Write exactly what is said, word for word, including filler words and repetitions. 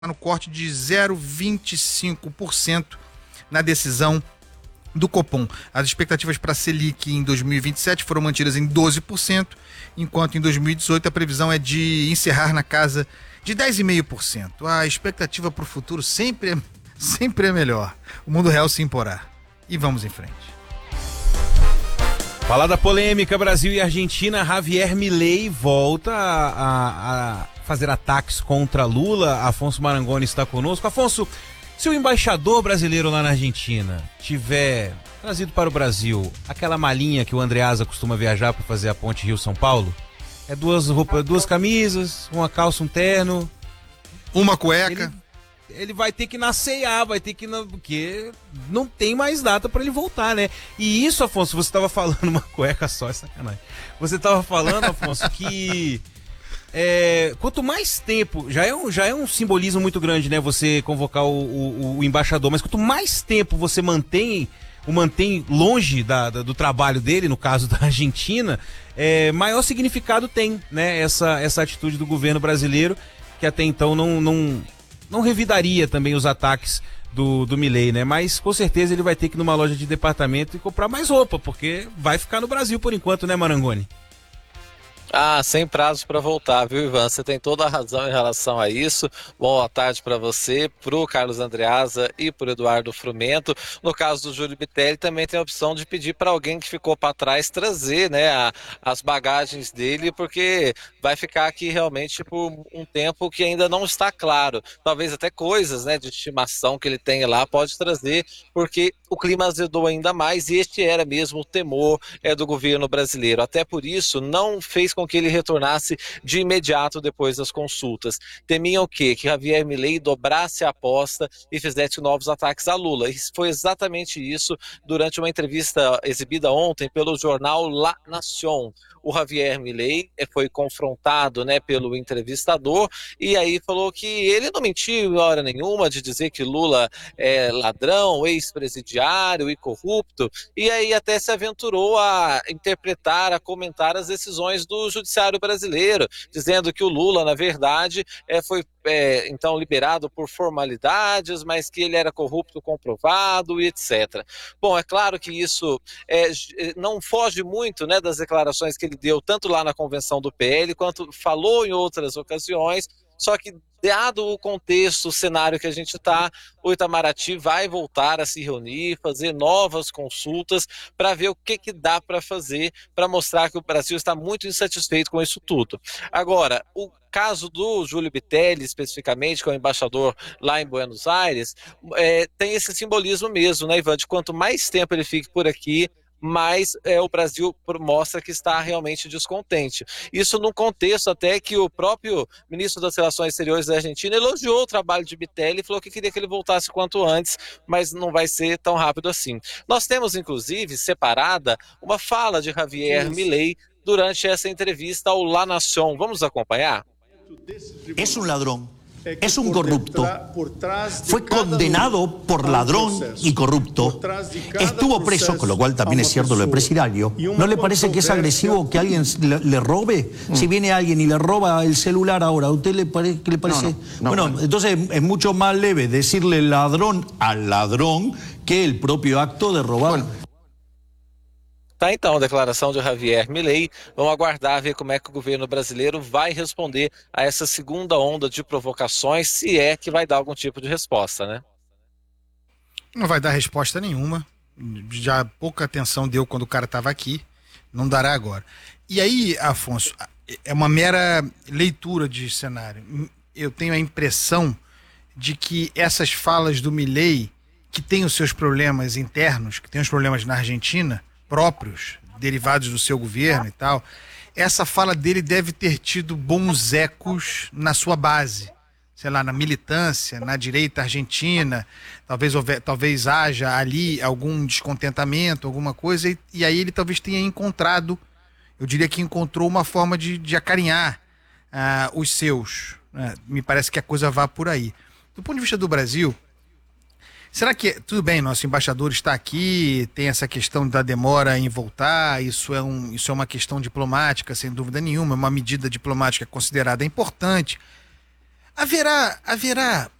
no corte de zero vírgula vinte e cinco por cento na decisão do Copom. As expectativas para a Selic em dois mil e vinte e sete foram mantidas em doze por cento, enquanto em dois mil e dezoito a previsão é de encerrar na casa de dez vírgula cinco por cento. A expectativa para o futuro sempre é, sempre é melhor. O mundo real se imporá. E vamos em frente. Falar da polêmica Brasil e Argentina, Javier Milei volta a, a, a fazer ataques contra Lula. Afonso Marangoni está conosco. Afonso, se o embaixador brasileiro lá na Argentina tiver trazido para o Brasil aquela malinha que o Andreasa costuma viajar para fazer a ponte Rio-São Paulo, é duas roupas, duas camisas, uma calça, um terno, uma cueca. Ele... Ele vai ter que nascer, vai ter que... Porque não tem mais data para ele voltar, né? E isso, Afonso, você estava falando... Uma cueca só, é sacanagem. Você estava falando, Afonso, que... É, quanto mais tempo... Já é, um, já é um simbolismo muito grande, né? Você convocar o, o, o embaixador. Mas quanto mais tempo você mantém... o mantém longe da, da, do trabalho dele, no caso da Argentina, é, maior significado tem, né? Essa, essa atitude do governo brasileiro, que até então não... não não revidaria também os ataques do, do Milei, né? Mas com certeza ele vai ter que ir numa loja de departamento e comprar mais roupa, porque vai ficar no Brasil por enquanto, né, Marangoni? Ah, sem prazo para voltar, viu, Ivan? Você tem toda a razão em relação a isso. Boa tarde para você, para o Carlos Andreasa e para o Eduardo Frumento. No caso do Júlio Bitelli, também tem a opção de pedir para alguém que ficou para trás trazer, né, a, as bagagens dele, porque vai ficar aqui realmente por um tempo que ainda não está claro. Talvez até coisas, né, de estimação que ele tenha lá pode trazer, porque o clima azedou ainda mais e este era mesmo o temor é, do governo brasileiro. Até por isso, não fez com que ele retornasse de imediato depois das consultas. Temiam o quê? Que Javier Milei dobrasse a aposta e fizesse novos ataques a Lula. E foi exatamente isso durante uma entrevista exibida ontem pelo jornal La Nación. O Javier Milei foi confrontado, né, pelo entrevistador e aí falou que ele não mentiu em hora nenhuma de dizer que Lula é ladrão, ex-presidiário e corrupto, e aí até se aventurou a interpretar, a comentar as decisões do judiciário brasileiro, dizendo que o Lula, na verdade, é, foi é, então liberado por formalidades, mas que ele era corrupto comprovado e etcétera. Bom, é claro que isso é, não foge muito, né, das declarações que ele deu tanto lá na convenção do P L, quanto falou em outras ocasiões, só que dado o contexto, o cenário que a gente está, o Itamaraty vai voltar a se reunir, fazer novas consultas para ver o que, que dá para fazer para mostrar que o Brasil está muito insatisfeito com isso tudo. Agora, o caso do Júlio Bitelli, especificamente, que é o embaixador lá em Buenos Aires, é, tem esse simbolismo mesmo, né, Ivan? De quanto mais tempo ele fique por aqui, mas é, o Brasil mostra que está realmente descontente. Isso num contexto até que o próprio ministro das Relações Exteriores da Argentina elogiou o trabalho de Bitelli e falou que queria que ele voltasse quanto antes, mas não vai ser tão rápido assim. Nós temos, inclusive, separada uma fala de Javier Milei durante essa entrevista ao La Nación. Vamos acompanhar? É um ladrão. Es un corrupto, fue condenado por ladrón y corrupto, estuvo preso, con lo cual también es cierto lo de presidiario. ¿No le parece que es agresivo que alguien le, le robe? Si viene alguien y le roba el celular ahora, ¿a usted le, pare, qué le parece? No, no, no, bueno, bueno, entonces es mucho más leve decirle ladrón al ladrón que el propio acto de robar. Bueno. Tá, então, a declaração de Javier Milei. Vamos aguardar, ver como é que o governo brasileiro vai responder a essa segunda onda de provocações, se é que vai dar algum tipo de resposta, né? Não vai dar resposta nenhuma. Já pouca atenção deu quando o cara estava aqui. Não dará agora. E aí, Afonso, é uma mera leitura de cenário. Eu tenho a impressão de que essas falas do Milei, que tem os seus problemas internos, que tem os problemas na Argentina, próprios, derivados do seu governo e tal, essa fala dele deve ter tido bons ecos na sua base, sei lá, na militância, na direita argentina, talvez, houver, talvez haja ali algum descontentamento, alguma coisa, e, e aí ele talvez tenha encontrado, eu diria que encontrou uma forma de, de acarinhar uh, os seus. Né? Me parece que a coisa vá por aí. Do ponto de vista do Brasil, será que, tudo bem, nosso embaixador está aqui, tem essa questão da demora em voltar, isso é, um, isso é uma questão diplomática, sem dúvida nenhuma, é uma medida diplomática considerada importante. Haverá, haverá